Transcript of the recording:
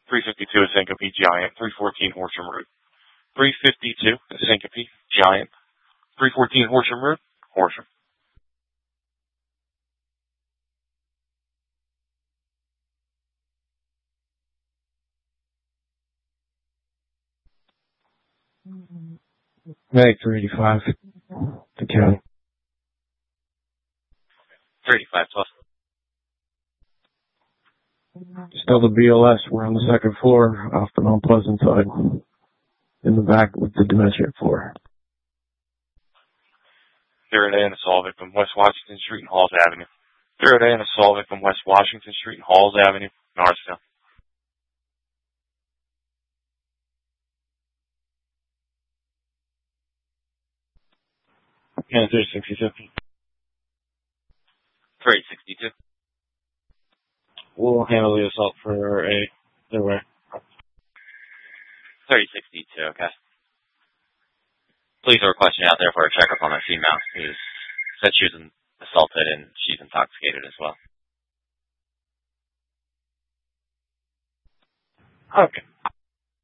352 is Syncope, Giant. 314 Horsham Road. 352 is Syncope, Giant. 314 Horsham Road, Horsham. Meg 385. The county. 385 plus. Still the BLS. We're on the second floor off the Mount Pleasant side. In the back with the dementia floor. 0-day and assault victim, West Washington Street and Halls Avenue. 0-day and assault victim, West Washington Street and Halls Avenue, Norristown. Yeah, 362. 362. We'll handle the assault for a their way. 362, okay. Police are requesting out there for a checkup on a female who said she was assaulted and she's intoxicated as well. Okay.